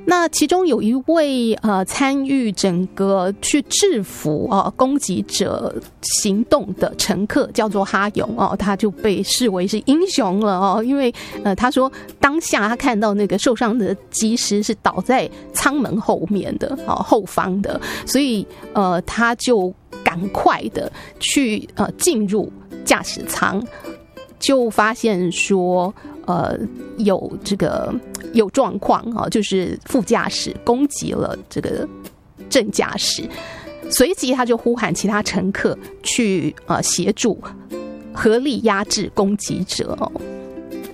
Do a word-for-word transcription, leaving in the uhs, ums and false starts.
那其中有一位呃参与整个去制服啊、呃、攻击者行动的乘客叫做哈勇哦，他就被视为是英雄了哦，因为呃他说当下他看到那个受伤的机师是倒在舱门后面的哦后方的，所以呃他就赶快的去呃进入驾驶舱，就发现说呃有这个有状况啊，就是副驾驶攻击了这个正驾驶，随即他就呼喊其他乘客去呃协助合力压制攻击者哦。